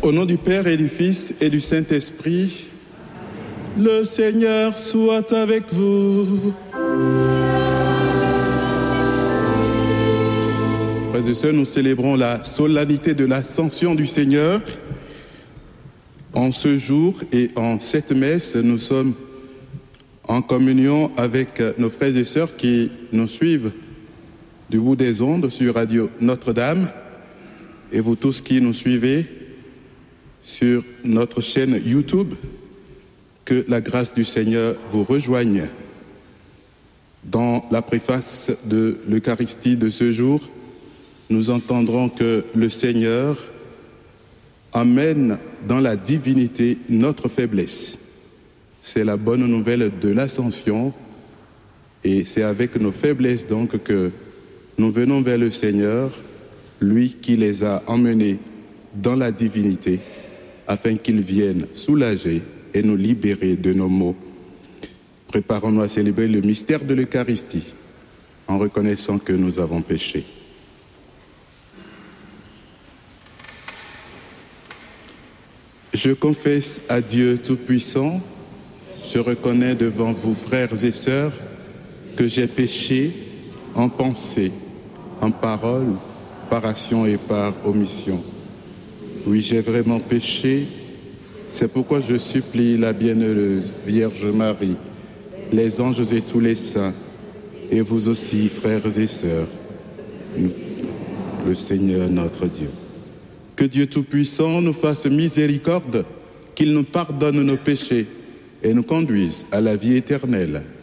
Au nom du Père et du Fils et du Saint-Esprit, le Seigneur soit avec vous. Frères et sœurs, nous célébrons la solennité de l'Ascension du Seigneur. En ce jour et en cette messe, nous sommes en communion avec nos frères et sœurs qui nous suivent du bout des ondes sur Radio Notre-Dame et vous tous qui nous suivez sur notre chaîne YouTube. Que la grâce du Seigneur vous rejoigne. Dans la préface de l'Eucharistie de ce jour, nous entendrons que le Seigneur amène dans la divinité notre faiblesse. C'est la bonne nouvelle de l'Ascension et c'est avec nos faiblesses donc que nous venons vers le Seigneur, lui qui les a emmenés dans la divinité afin qu'il vienne soulager et nous libérer de nos maux. Préparons-nous à célébrer le mystère de l'Eucharistie en reconnaissant que nous avons péché. Je confesse à Dieu Tout-Puissant, je reconnais devant vous, frères et sœurs, que j'ai péché en pensée, en parole, par action et par omission. Oui, j'ai vraiment péché. C'est pourquoi je supplie la bienheureuse Vierge Marie, les anges et tous les saints, et vous aussi, frères et sœurs, le Seigneur notre Dieu. Que Dieu Tout-Puissant nous fasse miséricorde, qu'il nous pardonne nos péchés et nous conduise à la vie éternelle.